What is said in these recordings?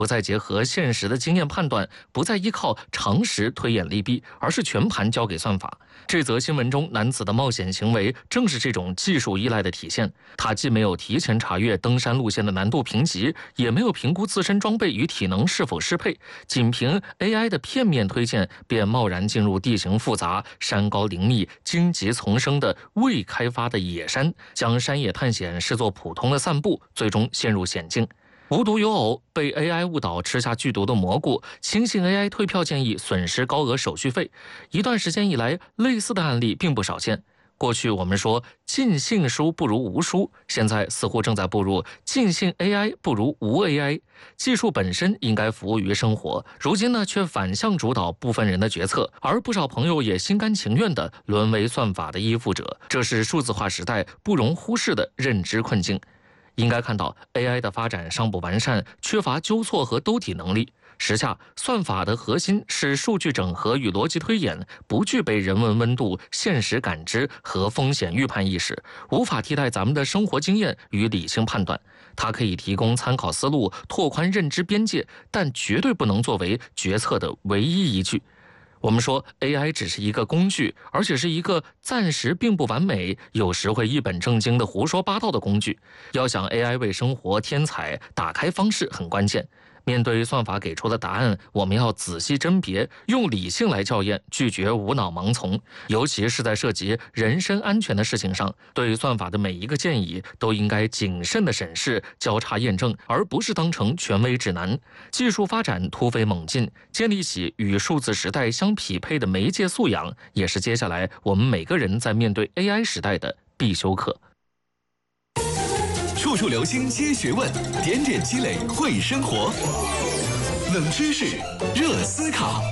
不再结合现实的经验判断，不再依靠常识推演利弊，而是全盘交给算法。这则新闻中男子的冒险行为正是这种技术依赖的体现。他既没有提前查阅登山路线的难度评级，也没有评估自身装备与体能是否适配，仅凭 AI 的片面推荐，便贸然进入地形复杂、山高林密、荆棘丛生的未开发的野山，将山野探险视作普通的散步，最终陷入险境。无独有偶，被 AI 误导吃下剧毒的蘑菇，轻信 AI 退票建议，损失高额手续费。一段时间以来，类似的案例并不少见。过去我们说尽信书不如无书，现在似乎正在步入尽信 AI 不如无 AI。技术本身应该服务于生活，如今呢却反向主导部分人的决策，而不少朋友也心甘情愿地沦为算法的依附者，这是数字化时代不容忽视的认知困境。应该看到 AI 的发展尚不完善，缺乏纠错和兜底能力。时下算法的核心是数据整合与逻辑推演，不具备人文温度、现实感知和风险预判意识，无法替代咱们的生活经验与理性判断。它可以提供参考思路，拓宽认知边界，但绝对不能作为决策的唯一依据。我们说 AI 只是一个工具，而且是一个暂时并不完美，有时会一本正经的胡说八道的工具。要想 AI 为生活添彩，打开方式很关键。面对算法给出的答案，我们要仔细甄别，用理性来校验，拒绝无脑盲从。尤其是在涉及人身安全的事情上，对算法的每一个建议都应该谨慎的审视、交叉验证，而不是当成权威指南。技术发展突飞猛进，建立起与数字时代相匹配的媒介素养，也是接下来我们每个人在面对 AI 时代的必修课。 处处留心皆学问，点点积累会生活。冷知识，热思考。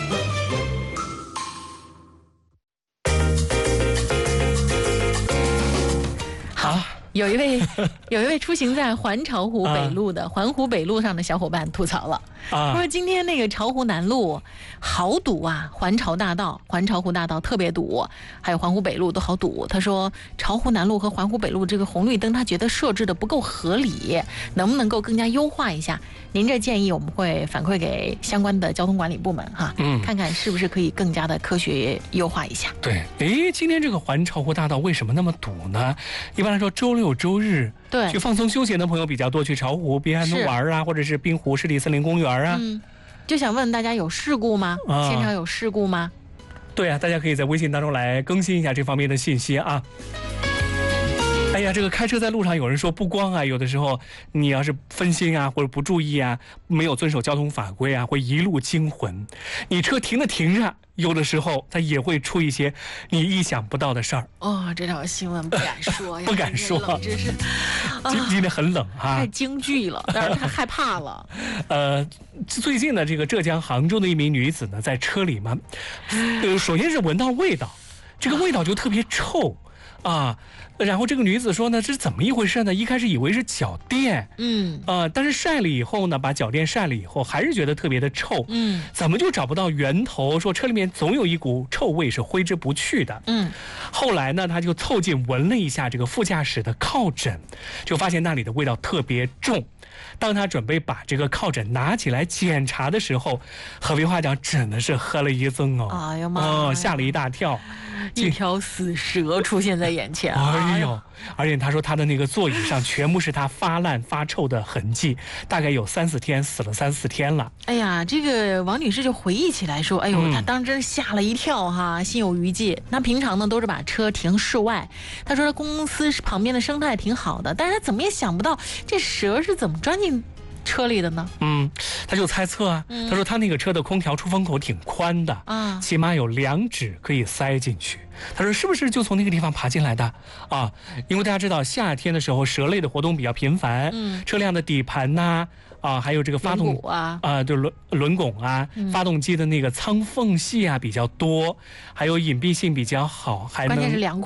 好，有一位出行在环潮湖北路的环湖北路上的小伙伴吐槽了，说今天那个巢湖南路好堵啊，环潮湖大道特别堵，还有环湖北路都好堵。他说巢湖南路和环湖北路这个红绿灯，他觉得设置的不够合理，能不能够更加优化一下？您这建议我们会反馈给相关的交通管理部门哈，看看是不是可以更加的科学优化一下。 对，今天这个环潮湖大道为什么那么堵呢？一般来说周六周日对去放松休闲的朋友比较多，去巢湖滨海路玩啊，或者是滨湖湿地森林公园啊。 就想问大家有事故吗？现场有事故吗？ 对啊，大家可以在微信当中来更新一下这方面的信息啊。哎呀，这个开车在路上，有人说不光啊，有的时候你要是分心啊，或者不注意啊，没有遵守交通法规啊，会一路惊魂。你车停着，有的时候它也会出一些你意想不到的事儿。 这条新闻不敢说呀， 不敢说， 真是今天很冷哈， 太京剧了，但是太害怕了。 最近呢，这个浙江杭州的一名女子呢，在车里嘛，首先是闻到味道，这个味道就特别臭。然后这个女子说呢，这是怎么一回事呢？一开始以为是脚垫，但是晒了以后呢，把脚垫晒了以后，还是觉得特别的臭，怎么就找不到源头？说车里面总有一股臭味是挥之不去的，后来呢，他就凑近闻了一下这个副驾驶的靠枕，就发现那里的味道特别重。当他准备把这个靠枕拿起来检查的时候，合肥话讲真的是喝了一增哎呀妈呀， 吓了一大跳， 一条死蛇出现在眼前。 哎呦！而且他说他的那个座椅上全部是他发烂发臭的痕迹，大概有3-4天，死了3-4天了。 哎呀，这个王女士就回忆起来说，哎呦，她当真吓了一跳哈，心有余悸。那平常呢都是把车停室外，她说公司旁边的生态挺好的，但是她怎么也想不到这蛇是怎么钻进车里的呢？ 他就猜测啊，他说他那个车的空调出风口挺宽的起码有2指可以塞进去。他说是不是就从那个地方爬进来的啊？因为大家知道夏天的时候蛇类的活动比较频繁，车辆的底盘呐还有这个发动就轮拱啊，发动机的那个舱缝隙啊比较多，还有隐蔽性比较好，还能关键是凉快。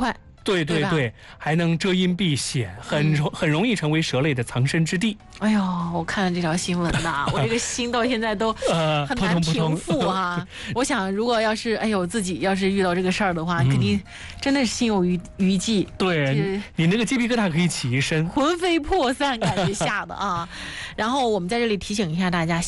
对对对，还能遮阴避险，很容易成为蛇类的藏身之地。 哎呦，我看了这条新闻呐，我这个心到现在都很难平复啊。我想，如果要是自己要是遇到这个事儿的话，肯定真的是心有余悸。 对，你那个鸡皮疙瘩可以起一身， 魂飞魄散，感觉吓的啊。然后我们在这里提醒一下大家。